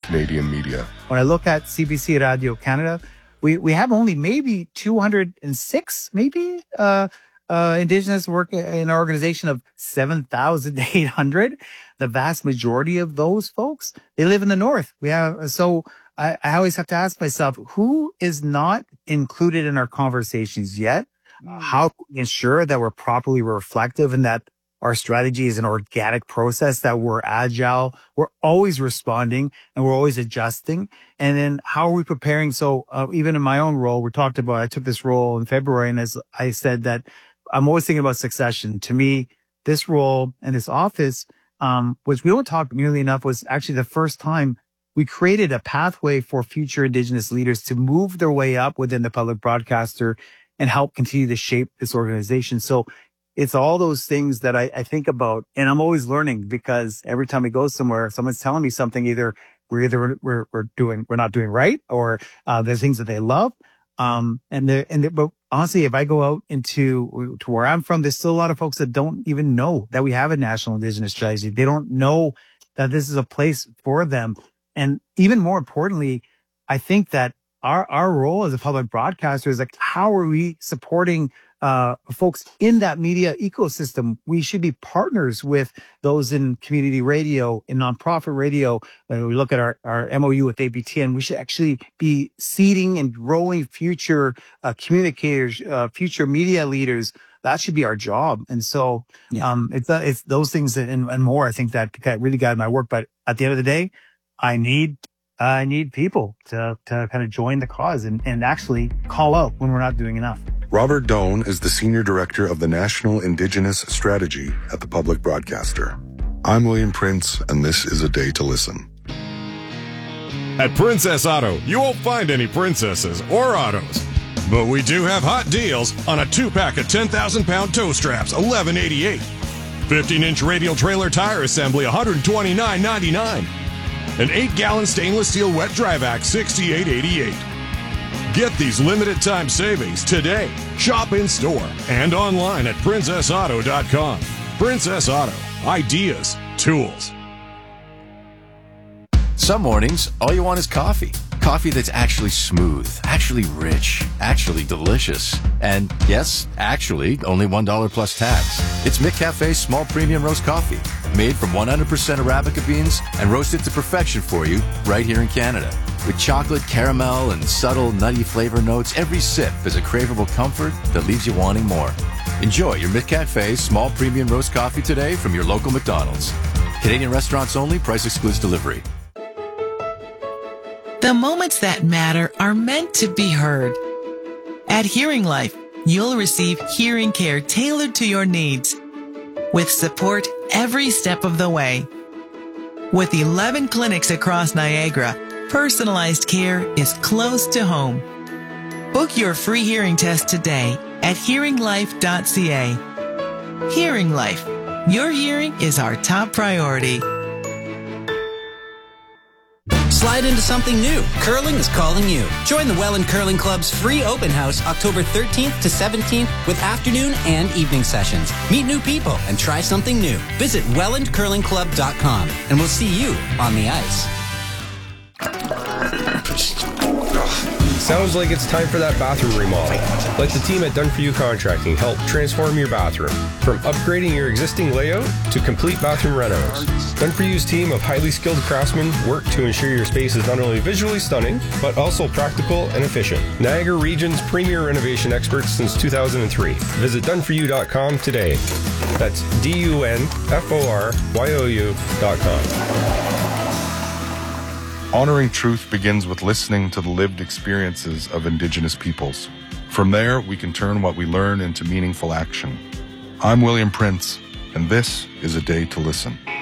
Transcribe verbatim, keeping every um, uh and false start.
Canadian media. When I look at C B C Radio Canada, we, we have only maybe two hundred six, maybe, uh, uh, Indigenous work in an organization of seven thousand eight hundred. The vast majority of those folks, they live in the North. We have, so I, I always have to ask myself, who is not included in our conversations yet? Mm. How can we ensure that we're properly reflective and that our strategy is an organic process, that we're agile, we're always responding, and we're always adjusting? And then how are we preparing? So uh, even in my own role, we talked about, I took this role in February, and as I said that I'm always thinking about succession. To me, this role and this office, um, which we don't talk nearly enough, was actually the first time we created a pathway for future Indigenous leaders to move their way up within the public broadcaster and help continue to shape this organization. So it's all those things that I, I think about, and I'm always learning, because every time we go somewhere, someone's telling me something. Either we're either we're we're doing we're not doing right, or uh, there's things that they love. Um, and they and they, but honestly, if I go out into to where I'm from, there's still a lot of folks that don't even know that we have a national Indigenous strategy. They don't know that this is a place for them. And even more importantly, I think that our our role as a public broadcaster is like, how are we supporting uh folks in that media ecosystem? We should be partners with those in community radio, in nonprofit radio. When we look at our, our M O U with A B T N, we should actually be seeding and growing future uh, communicators, uh, future media leaders. That should be our job. And so yeah. um it's uh, it's those things and, and more, I think, that really guide my work. But at the end of the day, I need I need people to to kind of join the cause and, and actually call out when we're not doing enough. Robert Doan is the Senior Director of the National Indigenous Strategy at the Public Broadcaster. I'm William Prince, and this is A Day to Listen. At Princess Auto, you won't find any princesses or autos. But we do have hot deals on a two-pack of ten thousand pound tow straps, eleven eighty-eight. fifteen inch radial trailer tire assembly, one twenty-nine ninety-nine. An eight gallon stainless steel wet dry vac, sixty-eight eighty-eight. Get these limited time savings today. Shop in store and online at princess auto dot com. Princess Auto. Ideas. Tools. Some mornings, all you want is coffee. Coffee that's actually smooth, actually rich, actually delicious. And yes, actually, only one dollar plus tax. It's McCafe's small premium roast coffee, made from one hundred percent Arabica beans and roasted to perfection for you right here in Canada. With chocolate, caramel, and subtle nutty flavor notes, every sip is a craveable comfort that leaves you wanting more. Enjoy your McCafe small premium roast coffee today from your local McDonald's. Canadian restaurants only. Price excludes delivery. The moments that matter are meant to be heard. At Hearing Life, you'll receive hearing care tailored to your needs, with support every step of the way. With eleven clinics across Niagara, personalized care is close to home. Book your free hearing test today at hearing life dot c a. Hearing Life. Your hearing is our top priority. Slide into something new. Curling is calling you. Join the Welland Curling Club's free open house October thirteenth to seventeenth with afternoon and evening sessions. Meet new people and try something new. Visit welland curling club dot com and we'll see you on the ice. Sounds like it's time for that bathroom remodel. Let the team at Done For You Contracting help transform your bathroom. From upgrading your existing layout to complete bathroom renos. Done For You's team of highly skilled craftsmen work to ensure your space is not only visually stunning, but also practical and efficient. Niagara Region's premier renovation experts since two thousand three. Visit done for you dot com today. That's D U N F O R Y O U dot com. Honoring truth begins with listening to the lived experiences of Indigenous peoples. From there, we can turn what we learn into meaningful action. I'm William Prince, and this is A Day to Listen.